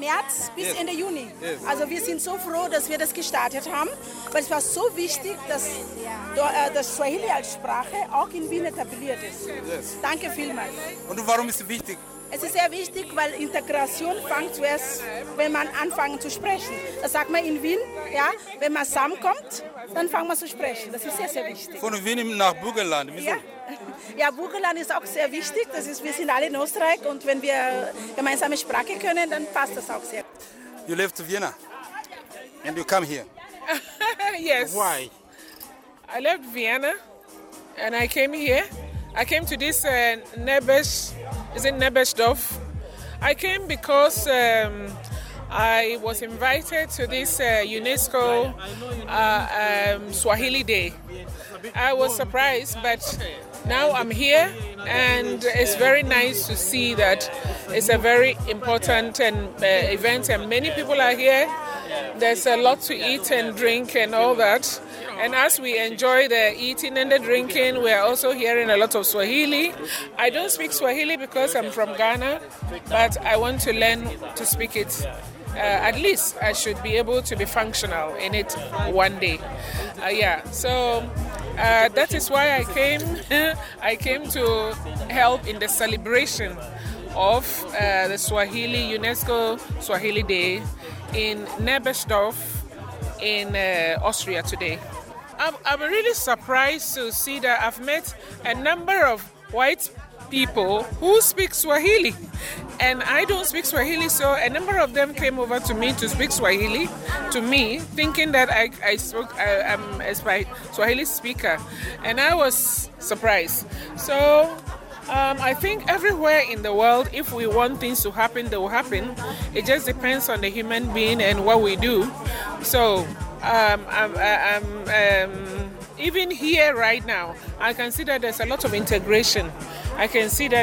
März bis Yes. Ende Juni. Yes. Also wir sind so froh, dass wir das gestartet haben, weil es war so wichtig, dass Swahili als Sprache auch in Wien etabliert ist. Yes. Danke vielmals. Und warum ist es wichtig? Es ist sehr wichtig, weil Integration fängt zuerst, wenn man anfängt zu sprechen. Das sagt man in Wien, ja, wenn man zusammenkommt, dann fangen wir zu sprechen. Das ist sehr, sehr wichtig. Von Wien nach Burgenland. Wieso? Ja, ja, Burgenland ist auch sehr wichtig. Wir sind alle in Österreich und wenn wir gemeinsame Sprache können, dann passt das auch sehr. You left Vienna and you come here. Yes. Why? I left Vienna and I came here. I came to this Nebesdorf? I came because I was invited to this UNESCO Swahili Day. I was surprised, but now I'm here and it's very nice to see that it's a very important event and many people are here. There's a lot to eat and drink and all that. And as we enjoy the eating and the drinking, we are also hearing a lot of Swahili. I don't speak Swahili because I'm from Ghana, but I want to learn to speak it. At least I should be able to be functional in it one day. So that is why I came. I came to help in the celebration of the Swahili UNESCO Swahili Day in Nebesdorf in Austria today. I'm really surprised to see that I've met a number of white people who speak Swahili, and I don't speak Swahili, so a number of them came over to me to speak Swahili to me, thinking that I'm a Swahili speaker, and I was surprised. So I think everywhere in the world, if we want things to happen, they will happen. It just depends on the human being and what we do. So even here right now, I can see that there's a lot of integration. I can see that